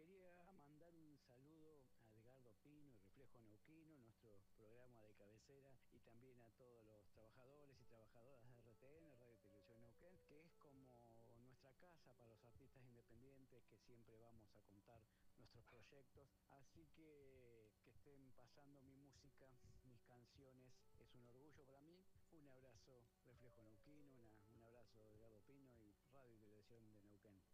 quería mandar un saludo a Edgardo Pino y Reflejo Neuquino, nuestro programa de cabecera, y también a todos los trabajadores y trabajadoras de RTN, Radio y Televisión Neuquén, que es como nuestra casa para los artistas independientes que siempre vamos a contar nuestros proyectos. Así que estén pasando mi música, mis canciones, es un orgullo para mí. Un abrazo Reflejo Neuquino, un abrazo Edgardo Pino y Radio y Televisión de Neuquén.